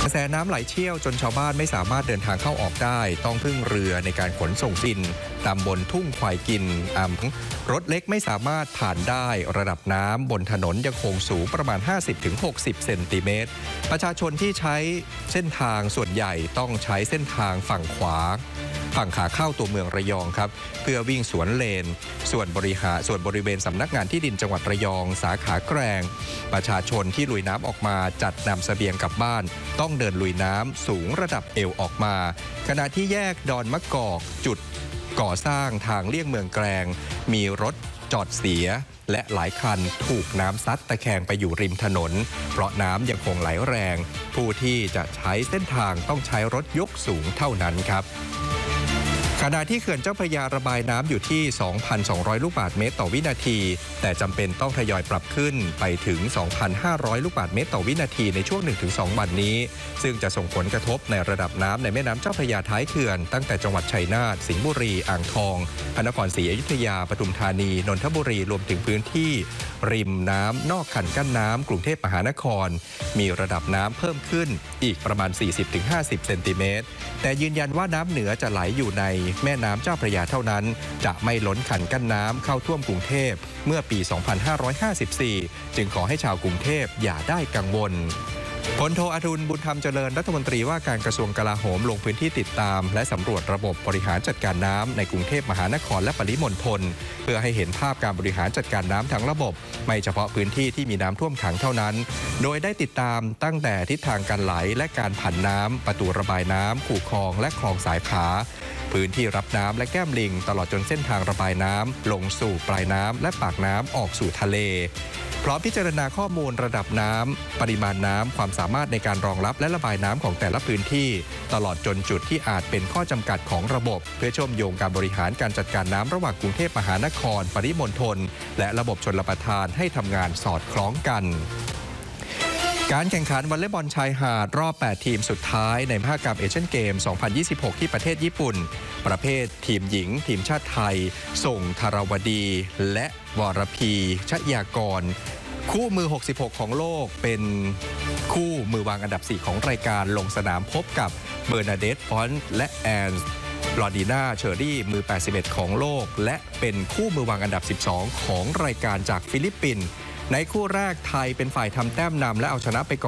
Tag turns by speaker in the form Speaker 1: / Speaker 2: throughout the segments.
Speaker 1: กระแสน้ำไหลเชี่ยวจนชาวบ้านไม่สามารถเดินทางเข้าออกได้ต้องพึ่งเรือในการขนส่งดินตำบลทุ่งควายกินรถเล็กไม่สามารถผ่านได้ระดับน้ำบนถนนยังคงสูงประมาณ 50-60 เซนติเมตรประชาชนที่ใช้เส้นทางส่วนใหญ่ต้องใช้เส้นทางฝั่งขาเข้าตัวเมืองระยองครับเพื่อวิ่งสวนเลนส่วนบริเวณสำนักงานที่ดินจังหวัดระยองสาขาแกลงประชาชนที่ลุยน้ำออกมาจัดนำเสบียงกลับบ้านต้องเดินลุยน้ำสูงระดับเอวออกมาขณะที่แยกดอนมะกอกจุดก่อสร้างทางเลี่ยงเมืองแกลงมีรถจอดเสียและหลายคันถูกน้ำซัดตะแคงไปอยู่ริมถนนเพราะน้ำยังคงไหลแรงผู้ที่จะใช้เส้นทางต้องใช้รถยกสูงเท่านั้นครับขณะที่เขื่อนเจ้าพระยาระบายน้ำอยู่ที่ 2,200 ลูกบาศก์เมตรต่อวินาทีแต่จำเป็นต้องทยอยปรับขึ้นไปถึง 2,500 ลูกบาศก์เมตรต่อวินาทีในช่วง 1-2 วันนี้ซึ่งจะส่งผลกระทบในระดับน้ำในแม่น้ำเจ้าพระยาท้ายเขื่อนตั้งแต่จังหวัดชัยนาทสิงห์บุรีอ่างทองพระนครศรีอยุธยาปทุมธานีนนทบุรีรวมถึงพื้นที่ริมน้ำนอกคันกั้นน้ำกรุงเทพมหานครมีระดับน้ำเพิ่มขึ้นอีกประมาณ 40-50 เซนติเมตรแต่ยืนยันว่าน้ำเหนือจะไหลอยู่ในแม่น้ำเจ้าพระยาเท่านั้นจะไม่ล้นคันกั้นน้ำเข้าท่วมกรุงเทพเมื่อปี 2554 จึงขอให้ชาวกรุงเทพอย่าได้กังวลพลโทอดุลบุญธรรมเจริญรัฐมนตรีว่าการกระทรวงกลาโหมลงพื้นที่ติดตามและสำรวจระบบบริหารจัดการน้ำในกรุงเทพมหานครและปริมณฑลเพื่อให้เห็นภาพการบริหารจัดการน้ำทั้งระบบไม่เฉพาะพื้นที่ที่มีน้ำท่วมขังเท่านั้นโดยได้ติดตามตั้งแต่ทิศทางการไหลและการผันน้ำประตูระบายน้ำคูคลองและคลองสายขาพื้นที่รับน้ำและแก้มลิงตลอดจนเส้นทางระบายน้ำลงสู่ปลายน้ำและปากน้ำออกสู่ทะเลพร้อมพิจารณาข้อมูลระดับน้ำปริมาณน้ำความสามารถในการรองรับและระบายน้ำของแต่ละพื้นที่ตลอดจนจุดที่อาจเป็นข้อจำกัดของระบบเพื่อเชื่อมโยงการบริหารการจัดการน้ำระหว่างกรุงเทพมหานครปริมณฑลและระบบชลประทานให้ทำงานสอดคล้องกันการแข่งขันวอลเลย์บอลชายหาดรอบ 8 ทีมสุดท้ายในมหกรรมเอเชียนเกม 2026 ที่ประเทศญี่ปุ่นประเภททีมหญิงทีมชาติไทยส่งธารวดีและวรพีชยากรคู่มือ 66 ของโลกเป็นคู่มือวางอันดับ 4 ของรายการลงสนามพบกับเบอร์นาเดตฟอนต์และแอนลอดีนาเชอรี่มือ 81 ของโลกและเป็นคู่มือวางอันดับ 12 ของรายการจากฟิลิปปินส์ในคู่แรกไทยเป็นฝ่ายทำแต้มนำและเอาชนะไปก่อน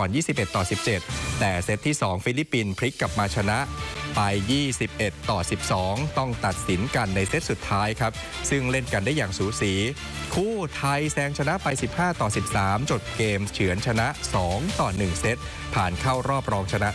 Speaker 1: 21-17 แต่เซตที่ 2 ฟิลิปปินส์พลิกกลับมาชนะไป 21-12 ต้องตัดสินกันในเซตสุดท้ายครับซึ่งเล่นกันได้อย่างสูสีคู่ไทยแซงชนะไป 15-13 จบเกมเฉือนชนะ 2-1 เซตผ่านเข้ารอบรองชนะ